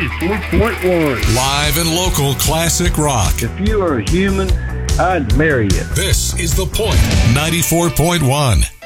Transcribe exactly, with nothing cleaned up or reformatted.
ninety-four point one. Live and local classic rock. If you are a human, I'd marry you. This is The Point, ninety-four point one.